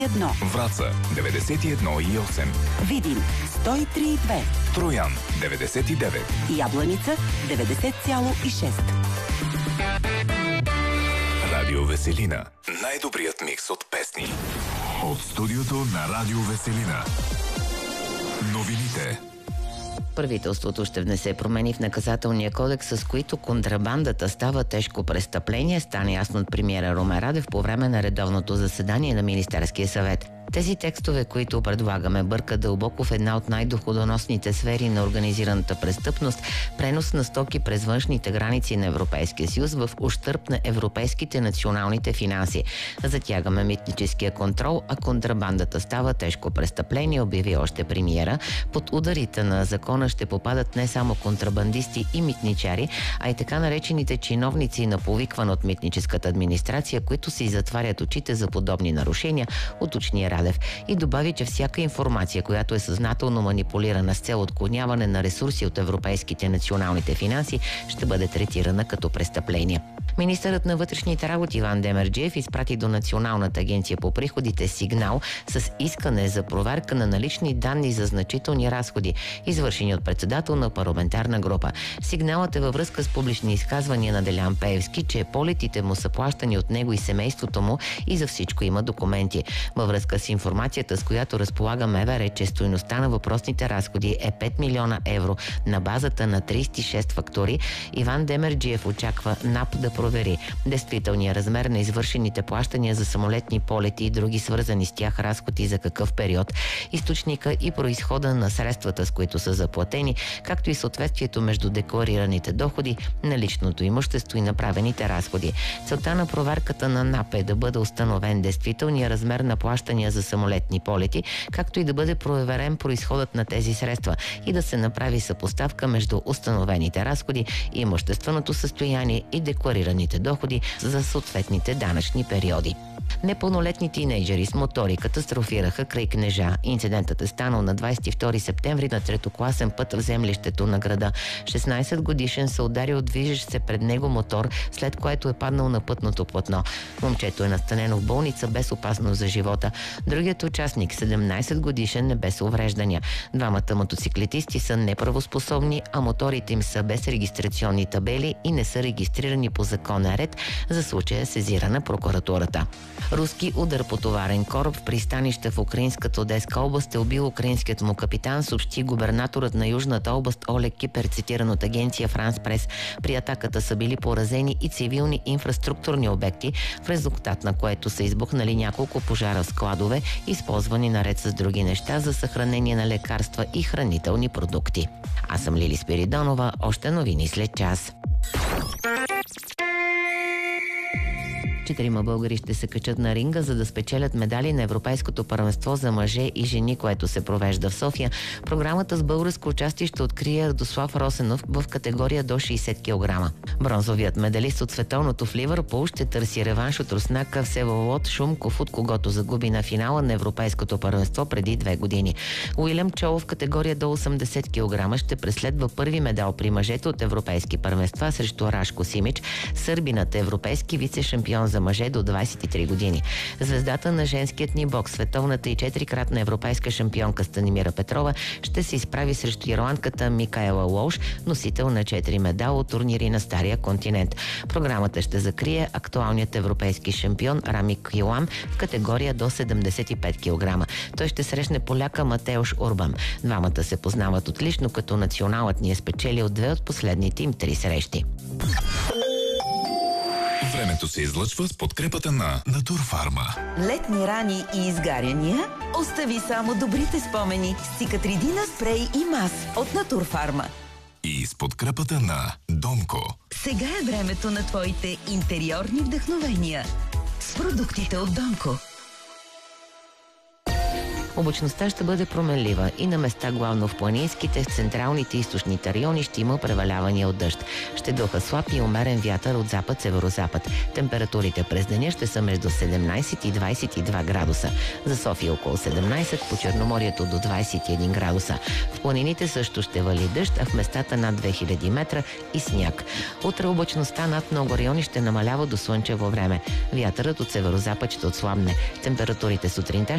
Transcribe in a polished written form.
Враца 91,8. Видин 103,2. Троян 99. Ябланица 90,6. Радио Веселина. Най-добрият микс от песни. От студиото на Радио Веселина. Новините. Правителството ще внесе промени в наказателния кодекс, с които контрабандата става тежко престъпление, стана ясно от премиера Румен Радев по време на редовното заседание на Министерския съвет. Тези текстове, които предлагаме, бъркат дълбоко в една от най-доходоносните сфери на организираната престъпност – пренос на стоки през външните граници на Европейския съюз в ущърб на европейските националните финанси. Затягаме митническия контрол, а контрабандата става тежко престъпление, обяви още премиера. Под ударите на закона ще попадат не само контрабандисти и митничари, а и така наречените чиновници на повикване от митническата администрация, които си затварят очите за подобни нарушения, уточни Радев. И добави, че всяка информация, която е съзнателно манипулирана с цел отклоняване на ресурси от европейските националните финанси, ще бъде третирана като престъпление. Министърът на вътрешните работи Иван Демерджиев изпрати до Националната агенция по приходите сигнал с искане за проверка на налични данни за значителни разходи, извършени от председател на парламентарна група. Сигналът е във връзка с публични изказвания на Делян Пеевски, че полетите му са плащани от него и семейството му и за всичко има документи. Във връзка с информацията, с която разполага МВР, че стойността на въпросните разходи е 5 милиона евро на базата на 36 фактури, Иван Демерджиев очаква НАП да провери действителния размер на извършените плащания за самолетни полети и други свързани с тях разходи за какъв период, източника и произхода на средствата, с които са заплатени, както и съответствието между декларираните доходи, наличното имущество и направените разходи. Целта на проверката на НАП е да бъде установен действителния размер на плащания за самолетни полети, както и да бъде проверен произходът на тези средства и да се направи съпоставка между установените разходи, имущественото състояние и декларираните доходи за съответните данъчни периоди. Непълнолетни тинейджери с мотори катастрофираха край Кнежа. Инцидентът е станал на 22 септември на третокласен път в землището на града. 16-годишен се ударил движещ се пред него мотор, след което е паднал на пътното платно. Момчето е настанено в болница без опасност за живота. Другият участник, 17-годишен, е без увреждания. Двамата мотоциклетисти са неправоспособни, а моторите им са без регистрационни табели и не са регистрирани по законен ред. За случая сезирана прокуратурата. Руски удар по товарен кораб в пристанище в украинската Одеска област е убил украинският му капитан, съобщи губернаторът на Южната област Олег Кипер, цитиран от агенция Франс Прес. При атаката са били поразени и цивилни инфраструктурни обекти, в резултат на което са избухнали няколко пожара в складове, използвани наред с други неща за съхранение на лекарства и хранителни продукти. Аз съм Лили Спиридонова, още новини след час. 4 българи ще се качат на ринга, за да спечелят медали на Европейското първенство за мъже и жени, което се провежда в София. Програмата с българско участие ще открие Радослав Росенов в категория до 60 кг. Бронзовият медалист от световното в Ливърпул ще търси реванш от руснака Всеволод Шумков, от когото загуби на финала на Европейското първенство преди 2 години. Уилям Чоу в категория до 80 кг ще преследва първи медал при мъжете от европейски първенства срещу Рашко Симич, сърбинът е европейски вице-шампион за мъже до 23 години. Звездата на женският ни бокс, световната и 4-кратна европейска шампионка Станимира Петрова, ще се изправи срещу ирландката Микаела Лоуш, носител на 4 медала от турнири на Стария континент. Програмата ще закрие актуалният европейски шампион Рамик Йоан в категория до 75 кг. Той ще срещне поляка Матеуш Урбан. Двамата се познават отлично, като националът ни е спечелил 2 от последните им 3 срещи. Времето се излъчва с подкрепата на Натурфарма. Летни рани и изгаряния? Остави само добрите спомени с Цикатридина спрей и мас от Натурфарма. И с подкрепата на Донко. Сега е времето на твоите интериорни вдъхновения с продуктите от Донко. Облачността ще бъде променлива и на места главно в планинските, в централните и източните райони ще има превалявания от дъжд. Ще духа слаб и умерен вятър от запад-северозапад. Температурите през деня ще са между 17 и 22 градуса. За София около 17, по Черноморието до 21 градуса. В планините също ще вали дъжд, а в местата над 2000 метра и сняг. Утре облачността над много райони ще намалява до слънчево време. Вятърът от северозапад ще отслабне. Температурите сутринта